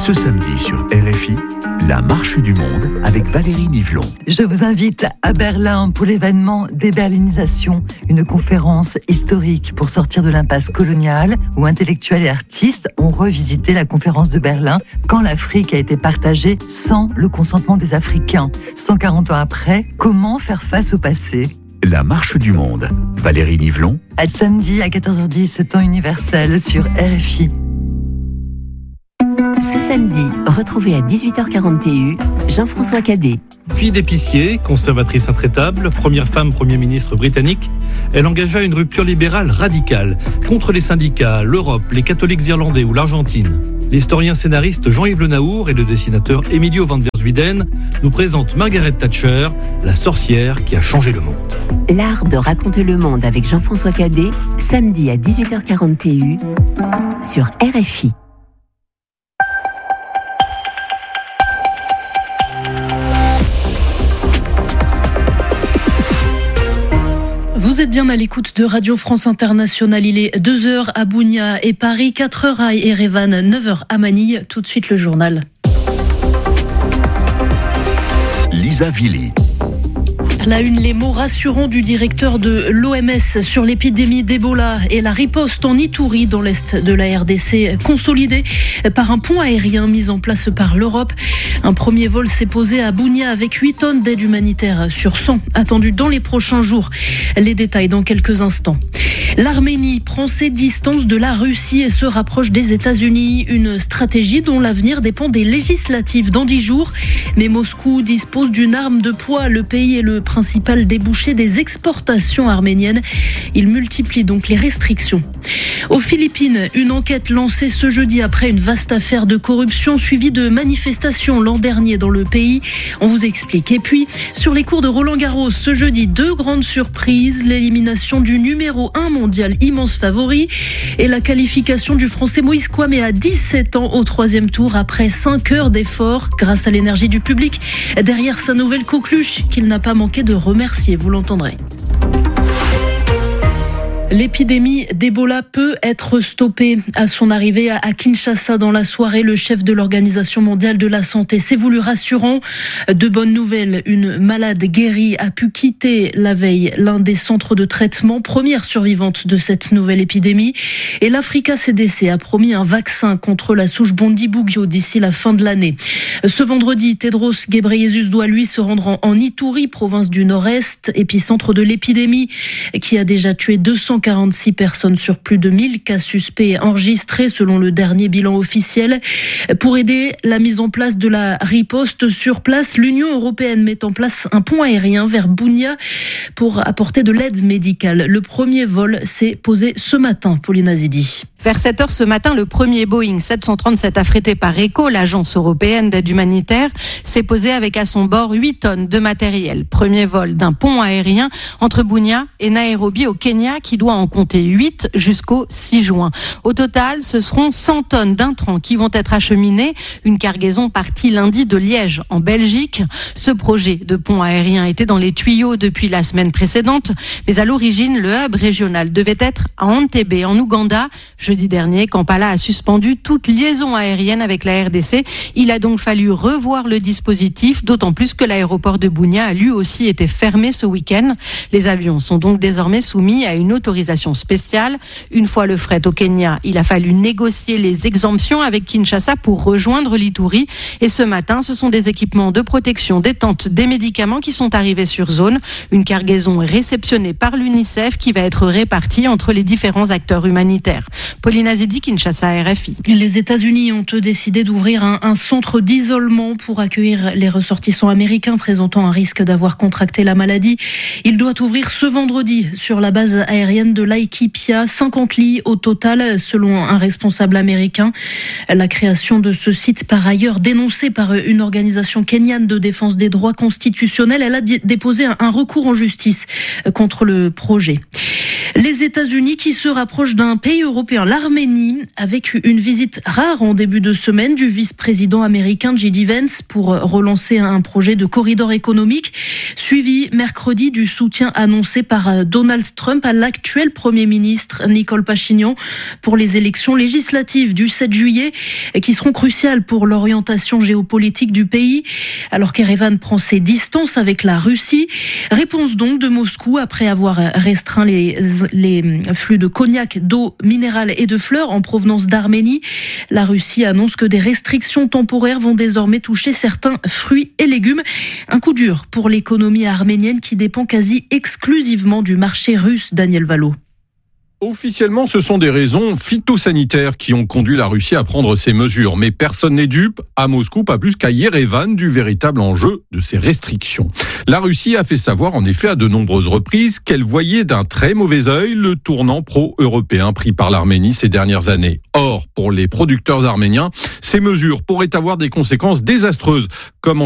Ce samedi sur RFI, la marche du monde avec Valérie Nivelon. Je vous invite à Berlin pour l'événement Déberlinisation, une conférence historique pour sortir de l'impasse coloniale où intellectuels et artistes ont revisité la conférence de Berlin quand l'Afrique a été partagée sans le consentement des Africains. 140 ans après, comment faire face au passé ? La marche du monde. Valérie Nivelon. À samedi à 14h10, temps universel sur RFI. Ce samedi, retrouvez à 18h40 TU Jean-François Cadet. Fille d'épicier, conservatrice intraitable, première femme Premier ministre britannique, elle engagea une rupture libérale radicale contre les syndicats, l'Europe, les catholiques irlandais ou l'Argentine. L'historien scénariste Jean-Yves Le Naour et le dessinateur Emilio van der Zuyden nous présentent Margaret Thatcher, la sorcière qui a changé le monde. L'art de raconter le monde avec Jean-François Cadet, samedi à 18h40 TU sur RFI. Vous êtes bien à l'écoute de Radio France Internationale. Il est 2h à Bounia et Paris, 4h à Erevan, 9h à Manille. Tout de suite le journal. Lisa Villy. À la une, les mots rassurants du directeur de l'OMS sur l'épidémie d'Ebola et la riposte en Ituri dans l'est de la RDC consolidée par un pont aérien mis en place par l'Europe. Un premier vol s'est posé à Bounia avec 8 tonnes d'aide humanitaire sur 100 attendues dans les prochains jours. Les détails dans quelques instants. L'Arménie prend ses distances de la Russie et se rapproche des États-Unis. Une stratégie dont l'avenir dépend des législatives dans 10 jours. Mais Moscou dispose d'une arme de poids. Le pays est le principal débouché des exportations arméniennes. Il multiplie donc les restrictions. Aux Philippines, une enquête lancée ce jeudi après une vaste affaire de corruption suivie de manifestations l'an dernier dans le pays. On vous explique. Et puis, sur les cours de Roland-Garros, ce jeudi, 2 grandes surprises. L'élimination du numéro 1 mondial immense favori et la qualification du Français Moïse Kouamé à 17 ans au 3e tour après 5 heures d'efforts grâce à l'énergie du public derrière sa nouvelle coqueluche qu'il n'a pas manqué de remercier, vous l'entendrez. L'épidémie d'Ebola peut être stoppée. À son arrivée à Kinshasa dans la soirée, le chef de l'Organisation mondiale de la santé s'est voulu rassurant. De bonnes nouvelles, une malade guérie a pu quitter la veille l'un des centres de traitement, première survivante de cette nouvelle épidémie. Et l'Africa CDC a promis un vaccin contre la souche Bundibugyo d'ici la fin de l'année. Ce vendredi, Tedros Ghebreyesus doit lui se rendre en Ituri, province du Nord-Est, épicentre de l'épidémie qui a déjà tué 246 personnes sur plus de 1000 cas suspects enregistrés selon le dernier bilan officiel. Pour aider la mise en place de la riposte sur place, l'Union européenne met en place un pont aérien vers Bounia pour apporter de l'aide médicale. Le premier vol s'est posé ce matin, Pauline Azidi. Vers 7h ce matin, le premier Boeing 737 affrété par ECHO, l'agence européenne d'aide humanitaire, s'est posé avec à son bord 8 tonnes de matériel. Premier vol d'un pont aérien entre Bounia et Nairobi au Kenya qui doit en compter 8 jusqu'au 6 juin. Au total, ce seront 100 tonnes d'intrants qui vont être acheminées. Une cargaison partie lundi de Liège en Belgique. Ce projet de pont aérien était dans les tuyaux depuis la semaine précédente. Mais à l'origine, le hub régional devait être à Entebbe en Ouganda. Jeudi dernier, Kampala a suspendu toute liaison aérienne avec la RDC. Il a donc fallu revoir le dispositif, d'autant plus que l'aéroport de Bounia a lui aussi été fermé ce week-end. Les avions sont donc désormais soumis à une autorisation spéciale. Une fois le fret au Kenya, il a fallu négocier les exemptions avec Kinshasa pour rejoindre l'Ituri. Et ce matin, ce sont des équipements de protection, des tentes, des médicaments qui sont arrivés sur zone. Une cargaison réceptionnée par l'UNICEF qui va être répartie entre les différents acteurs humanitaires. Pauline Azidi, Kinshasa, RFI. Les États-Unis ont décidé d'ouvrir un centre d'isolement pour accueillir les ressortissants américains présentant un risque d'avoir contracté la maladie. Il doit ouvrir ce vendredi sur la base aérienne de Laikipia. 50 lits au total, selon un responsable américain. La création de ce site, par ailleurs dénoncée par une organisation kenyane de défense des droits constitutionnels, elle a déposé un recours en justice contre le projet. Les États-Unis qui se rapprochent d'un pays européen, l'Arménie, avec une visite rare en début de semaine du vice-président américain J.D. Vance pour relancer un projet de corridor économique, suivi mercredi du soutien annoncé par Donald Trump à l'actuel l'actuel Premier ministre Nicole Pachinian pour les élections législatives du 7 juillet qui seront cruciales pour l'orientation géopolitique du pays. Alors qu'Erevan prend ses distances avec la Russie. Réponse donc de Moscou après avoir restreint les flux de cognac, d'eau minérale et de fleurs en provenance d'Arménie. La Russie annonce que des restrictions temporaires vont désormais toucher certains fruits et légumes. Un coup dur pour l'économie arménienne qui dépend quasi exclusivement du marché russe, Daniel Vallot. Officiellement, ce sont des raisons phytosanitaires qui ont conduit la Russie à prendre ces mesures. Mais personne n'est dupe, à Moscou, pas plus qu'à Yerevan, du véritable enjeu de ces restrictions. La Russie a fait savoir, en effet, à de nombreuses reprises, qu'elle voyait d'un très mauvais œil le tournant pro-européen pris par l'Arménie ces dernières années. Or, pour les producteurs arméniens, ces mesures pourraient avoir des conséquences désastreuses, comme